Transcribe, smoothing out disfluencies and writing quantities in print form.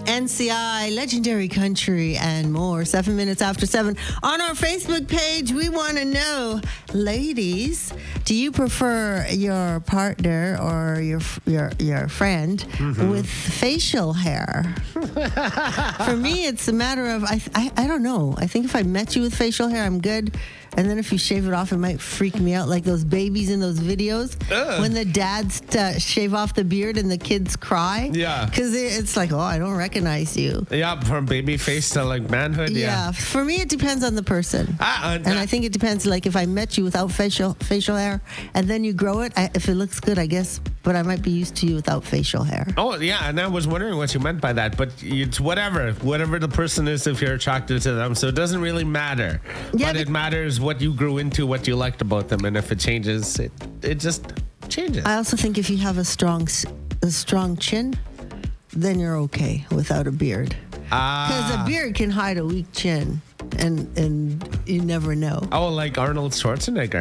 NCI, Legendary Country, and more. 7 minutes after 7. On our Facebook page, we want to know, ladies, do you prefer your partner or your friend with facial hair? For me, it's a matter of, I don't know. I think if I met you with facial hair, I'm good. And then if you shave it off, it might freak me out, like those babies in those videos when the dads shave off the beard and the kids cry. Yeah. Because it's like, oh, I don't recognize you. Yeah, from baby face to like manhood. Yeah. For me, it depends on the person. And I think it depends, like if I met you without facial hair and then you grow it, if it looks good, I guess, but I might be used to you without facial hair. Oh, yeah, and I was wondering what you meant by that, but it's whatever the person is, if you're attracted to them, so it doesn't really matter. Yeah, but it matters what you grew into, what you liked about them, and if it changes, it just changes. I also think if you have a strong chin, then you're okay without a beard. Because a beard can hide a weak chin, and you never know. Oh, like Arnold Schwarzenegger.